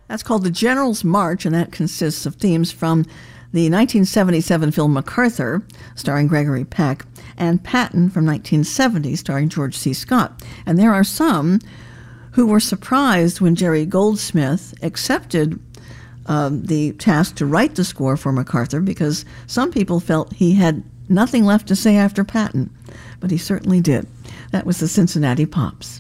That's called The General's March, and that consists of themes from the 1977 film MacArthur, starring Gregory Peck, and Patton from 1970, starring George C. Scott. And there are some who were surprised when Jerry Goldsmith accepted the task to write the score for MacArthur, because some people felt he had nothing left to say after Patton, but he certainly did. That was the Cincinnati Pops.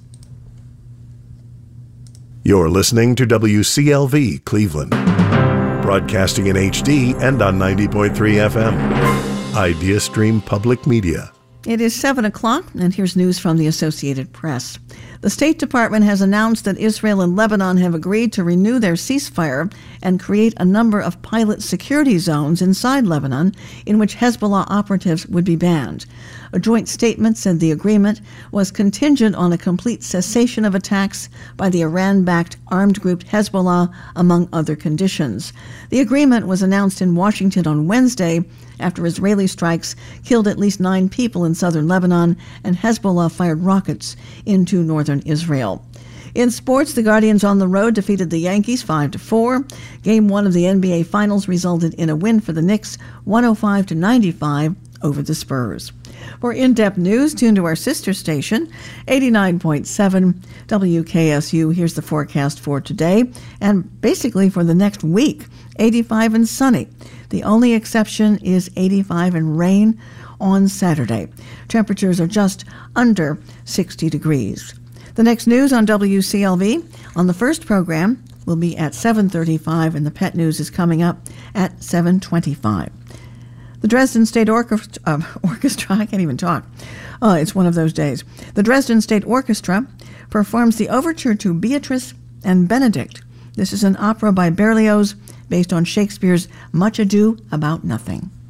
You're listening to WCLV Cleveland, broadcasting in HD and on 90.3 FM. Idea Stream Public Media. It is 7 o'clock, and here's news from the Associated Press. The State Department has announced that Israel and Lebanon have agreed to renew their ceasefire and create a number of pilot security zones inside Lebanon in which Hezbollah operatives would be banned. A joint statement said the agreement was contingent on a complete cessation of attacks by the Iran-backed armed group Hezbollah, among other conditions. The agreement was announced in Washington on Wednesday after Israeli strikes killed at least 9 people in southern Lebanon and Hezbollah fired rockets into northern Israel. In sports, the Guardians on the road defeated the Yankees 5-4. Game 1 of the NBA Finals resulted in a win for the Knicks, 105-95 over the Spurs. For in-depth news, tune to our sister station, 89.7 WKSU. Here's the forecast for today and basically for the next week. 85 and sunny. The only exception is 85 and rain on Saturday. Temperatures are just under 60 degrees. The next news on WCLV on the first program will be at 7:35, and the pet news is coming up at 7:25. The Dresden State Orchestra, I can't even talk. It's one of those days. The Dresden State Orchestra performs the overture to Beatrice and Benedict. This is an opera by Berlioz based on Shakespeare's Much Ado About Nothing.